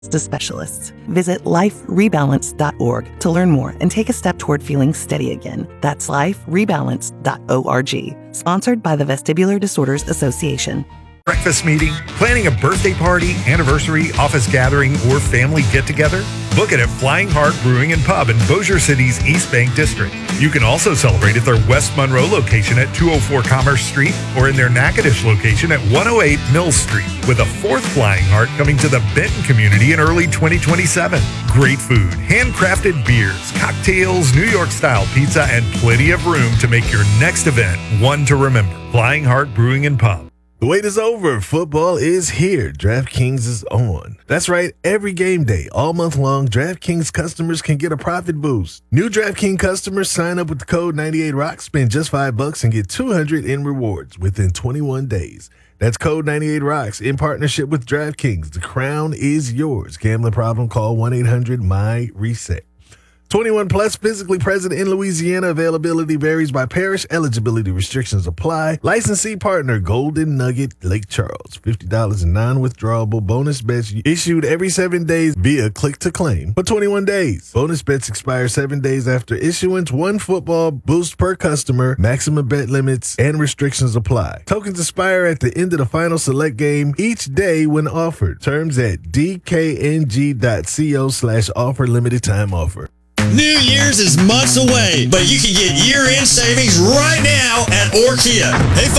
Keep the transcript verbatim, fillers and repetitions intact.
to specialists. Visit life rebalance dot org to learn more and take a step toward feeling steady again. That's life rebalance dot org. Sponsored by the Vestibular Disorders Association. Breakfast meeting, planning a birthday party, anniversary, office gathering, or family get-together? Book it at Flying Heart Brewing and Pub in Bossier City's East Bank District. You can also celebrate at their West Monroe location at two oh four Commerce Street or in their Natchitoches location at one oh eight Mills Street, with a fourth Flying Heart coming to the Benton community in early twenty twenty-seven. Great food, handcrafted beers, cocktails, New York-style pizza, and plenty of room to make your next event one to remember. Flying Heart Brewing and Pub. The wait is over. Football is here. DraftKings is on. That's right. Every game day, all month long, DraftKings customers can get a profit boost. New DraftKings customers sign up with the code ninety-eight rock, spend just five bucks, and get two hundred in rewards within twenty-one days. That's code ninety-eight rocks in partnership with DraftKings. The crown is yours. Gambling problem? Call one eight hundred M Y reset. twenty-one plus, physically present in Louisiana. Availability varies by parish. Eligibility restrictions apply. Licensee partner, Golden Nugget, Lake Charles. fifty dollars in non-withdrawable bonus bets issued every seven days via click-to-claim for twenty-one days. Bonus bets expire seven days after issuance. One football boost per customer. Maximum bet limits and restrictions apply. Tokens expire at the end of the final select game each day when offered. Terms at dkng.co slash offer limited time offer. New Year's is months away, but you can get year-end savings right now at Orkia. Hey, folks.